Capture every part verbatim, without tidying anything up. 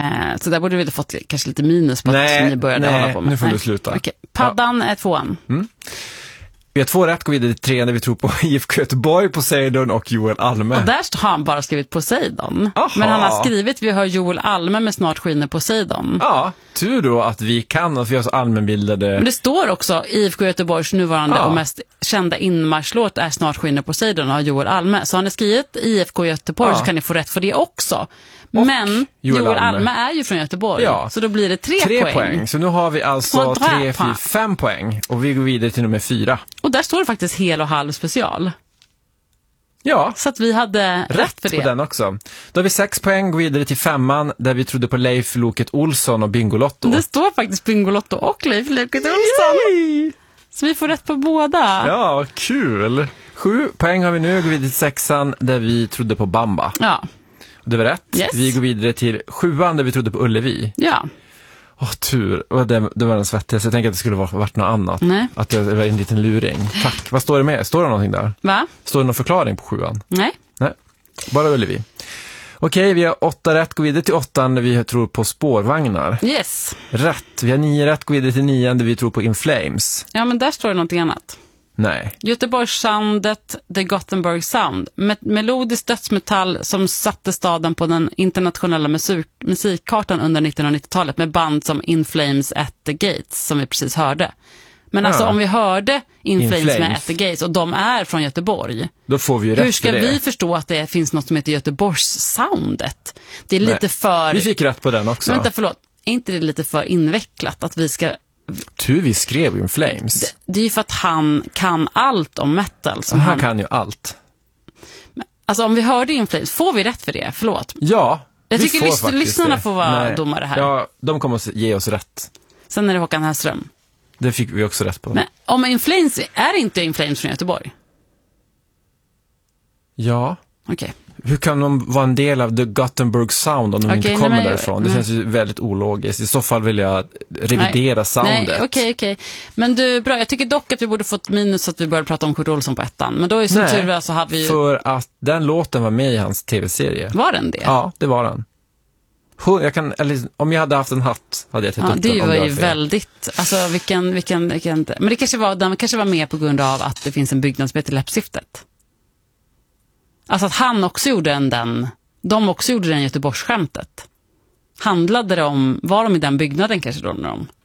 Eh, så där borde vi ha fått kanske lite minus på nej, att ni började nej, hålla på med. nu får nej. du sluta. Okay. Paddan ja. är tvåan. Mm. Vi har två rätt, går vidare till tre när vi tror på I F K Göteborg, Poseidon och Joel Alme. Och där har han bara skrivit Poseidon. Aha. Men han har skrivit, vi har Joel Alme med snart skiner Poseidon. Ja, tur då att vi kan, att vi har så allmänbildade... Men det står också I F K Göteborgs nuvarande ja. och mest kända inmarschlåt är snart skiner Poseidon av Joel Alme. Så har ni skrivit I F K Göteborg ja. så kan ni få rätt för det också. Och men Joel, Joel Alme. Alme är ju från Göteborg. Ja. Så då blir det tre, tre poäng. poäng. Så nu har vi alltså tre, fyra, fem poäng. Och vi går vidare till nummer fyra. Och där står det faktiskt hel och halv special. Ja. Så att vi hade rätt, rätt för det. På den också. Då har vi sex poäng, går vidare till femman där vi trodde på Leif Loket Olsson och Bingolotto. Det står faktiskt Bingolotto och Leif Loket Olsson. Yay! Så vi får rätt på båda. Ja, vad kul. Sju poäng har vi nu, går vidare till sexan där vi trodde på Bamba. Ja. Det var rätt. Yes. Vi går vidare till sjuan där vi trodde på Ullevi. Ja. Åh, tur. Och det, det var den svettigaste. Jag tänkte att det skulle vara varit något annat. Nej. Att det var en liten luring. Tack. Vad står det med? Står det någonting där? Va? Står det någon förklaring på sjuan? Nej. Nej. Bara Ullevi. Okej, vi har åtta rätt. Går vidare till åttan där vi tror på spårvagnar. Yes. Rätt. Vi har nio rätt. Går vidare till nian där vi tror på In Flames. Ja, men där står det någonting annat. Nej. Göteborgssoundet, The Gothenburg Sound. Med melodisk dödsmetall som satte staden på den internationella musik- musikkartan under nittonhundranittiotalet med band som In Flames at the Gates som vi precis hörde. Men ja. alltså om vi hörde In, In Flames, Flames med At the Gates och de är från Göteborg. Då får vi ju rätt. Hur ska det. vi förstå att det finns något som heter Göteborgssoundet? Det är lite Nej. för... Vi fick rätt på den också. Men vänta, förlåt. Är inte det lite för invecklat att vi ska... Tur vi skrev In Flames. Det, det är ju för att han kan allt om metal. Som han, han kan ju allt. Alltså om vi hörde In Flames, får vi rätt för det? Förlåt. Ja, jag vi tycker får lys- lyssnarna det. får vara Nej. domare här. Ja, de kommer att ge oss rätt. Sen är det Håkan Hellström. Det fick vi också rätt på. Men om In Flames, är inte In Flames från Göteborg? Ja. Okej. Okay. Hur kan de vara en del av The Gothenburg Sound om de okay, inte kommer nej, därifrån? Det nej. känns ju väldigt ologiskt. I så fall vill jag revidera nej. soundet. Nej, okej, okay, okej. Okay. Men du, bra. Jag tycker dock att vi borde fått minus så att vi började prata om Kurt Olsson på ettan. Men då är som nej, tur så hade vi ju... för att den låten var med i hans tv-serie. Var den det? Ja, det var den. Jag kan, eller, om jag hade haft en hatt hade jag tagit ja, upp det den. Det var ju väldigt, alltså vilken, vilken, vilken, men det kanske var, den kanske var med på grund av att det finns en byggnad som heter Läppstiftet. Alltså att han också gjorde en den, de också gjorde den Göteborgsskämtet. Handlade det om, var de i den byggnaden kanske då när de?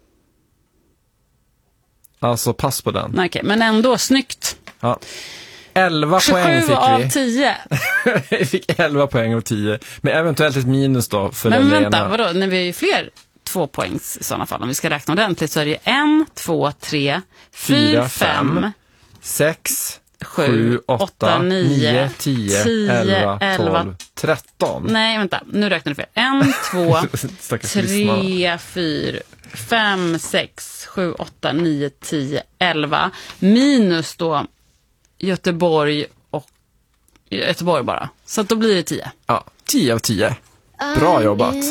Alltså pass på den. Nej, okej, men ändå snyggt. Ja. elva poäng fick vi. av tio. Vi fick elva poäng av tio. Men eventuellt ett minus då för men den vänta, ena. vadå? När vi är ju fler två poängs i sådana fall. Om vi ska räkna ordentligt så är det en, två, tre, fyra, fem, sex, sju, åtta, nio, tio, elva, tolv, tretton. Nej, vänta. Nu räknar du fel. en, två, tre, fyra, fem, sex, sju, åtta, nio, tio, elva. Minus då Göteborg och Göteborg bara. Så att då blir det tio. Ja, tio av tio. Bra jobbat.